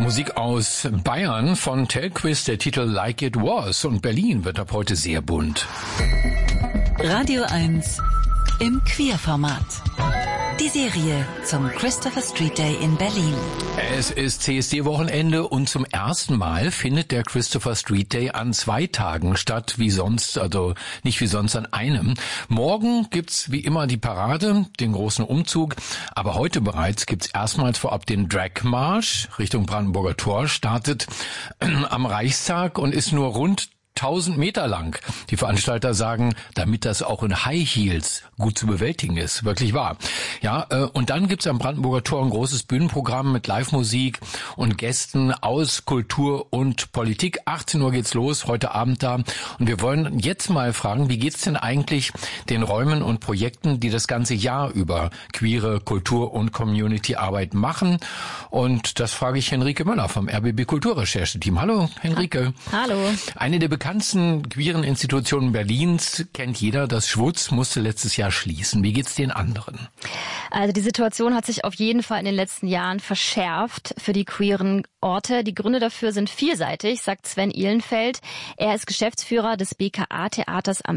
Musik aus Bayern von Telquist, der Titel Like It Was. Und Berlin wird ab heute sehr bunt. Radio 1 im Queerformat. Die Serie zum Christopher Street Day in Berlin. Es ist CSD-Wochenende und zum ersten Mal findet der Christopher Street Day an 2 Tagen statt, wie sonst, also nicht wie sonst an einem. Morgen gibt's wie immer die Parade, den großen Umzug, aber heute bereits gibt's erstmals vorab den Drag-Marsch Richtung Brandenburger Tor, startet am Reichstag und ist nur rund 1000 Meter lang. Die Veranstalter sagen, damit das auch in High Heels gut zu bewältigen ist. Wirklich wahr. Ja, und dann gibt's am Brandenburger Tor ein großes Bühnenprogramm mit Live-Musik und Gästen aus Kultur und Politik. 18 Uhr geht's los, heute Abend da. Und wir wollen jetzt mal fragen, wie geht's denn eigentlich den Räumen und Projekten, die das ganze Jahr über queere Kultur- und Community-Arbeit machen? Und das frage ich Henrike Möller vom RBB Kulturrechercheteam. Hallo, Henrike. Hallo. Eine der bekanntesten queeren Institutionen Berlins kennt jeder. Das Schwutz musste letztes Jahr schließen. Wie geht's den anderen? Also die Situation hat sich auf jeden Fall in den letzten Jahren verschärft für die queeren Orte. Die Gründe dafür sind vielseitig, sagt Sven Ihlenfeld. Er ist Geschäftsführer des BKA-Theaters am